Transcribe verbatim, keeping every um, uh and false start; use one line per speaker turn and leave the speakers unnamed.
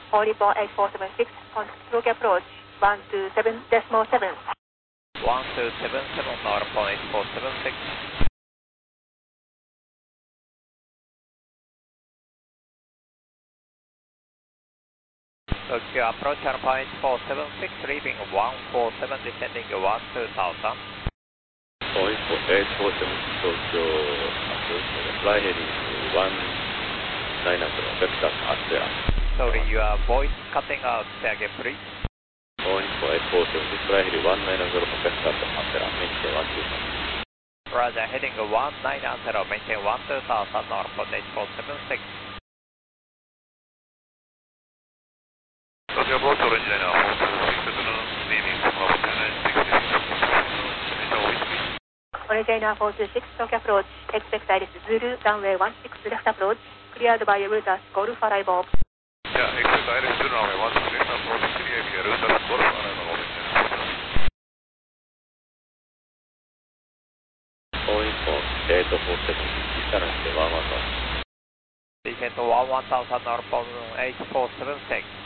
All report eight four seven six, stroke approach one two seven decimal seven.
one two seven seven, now report eight four seven six. Tokyo approach Alpha eight four seven six, leaving one four seven, descending one two thousand.
Oh, eight four seven Tokyo approach, fly heading one nine zero, vector Astera.
Sorry, your voice cutting out. Say again, please.
Oh, eight four seven six, fly heading one nine zero, vector Astera, maintain one two thousand.
Roger, heading one nine zero, maintain one two thousand, now report eight four seven six.
Tokyo approach orange liner four two six seven, leaving from two nine six six,
Orange liner four two six, Tokyo approach, expect Iris Zulu, runway one six left approach, cleared by routers Golf arrival.
Yeah, expect Iris Zulu, runway one six left approach, cleared via routers Golf arrival.
Oh, eight four seven six, distance one one thousand.
Descend one one thousand, now report eight four seven six.